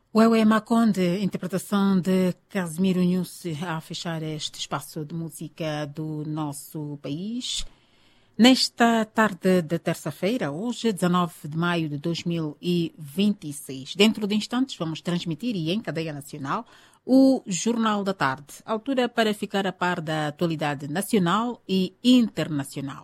Wewe Maconde, interpretação de Casimiro Nussi a fechar este espaço de música do nosso país. Nesta tarde de terça-feira, hoje, 19 de maio de 2026, dentro de instantes vamos transmitir e em cadeia nacional o Jornal da Tarde, altura para ficar a par da atualidade nacional e internacional.